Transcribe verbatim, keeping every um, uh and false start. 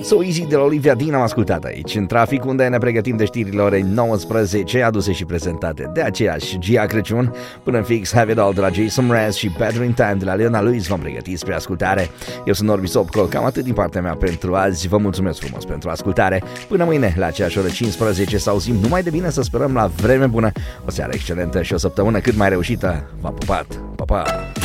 So Easy de la Olivia Dean am ascultat aici în trafic, unde ne pregătim de știrile orei nouăsprezece, aduse și prezentate de aceeași Gia Crăciun. Până în fix, Have It All de la Jason Mraz și Better in Time de la Leona Lewis v-am pregătit spre ascultare. Eu sunt Norbi Sopcol, cam atât din partea mea pentru azi. Vă mulțumesc frumos pentru ascultare. Până mâine, la aceeași oră cincisprezece, să auzim numai de bine, să sperăm la vreme bună, o seară excelentă și o săptămână cât mai reușită. V-am pupat, pa, pa!